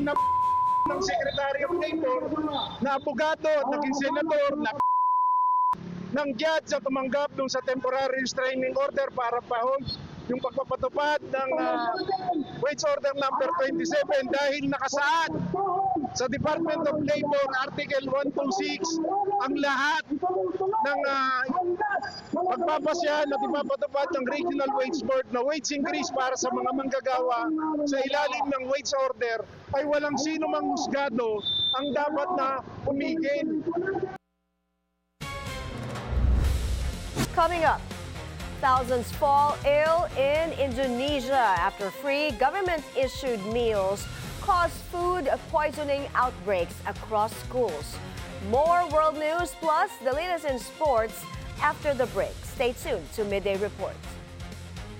na ng Secretary of Labor, na abogado at naging senador, na ng judge at tumanggap dun sa temporary restraining order para pa-hold yung pagpapatupad ng wage order number 27 dahil nakasaad sa Department of Labor Article 126 ang lahat ng pagpapasyan at ipapatupad ng Regional Wage Board na wage increase para sa mga manggagawa sa ilalim ng wage order ay walang sino mang husgado ang dapat na pumigil. Coming up, thousands fall ill in Indonesia after free government-issued meals caused food poisoning outbreaks across schools. More world news plus the latest in sports after the break. Stay tuned to Midday Report.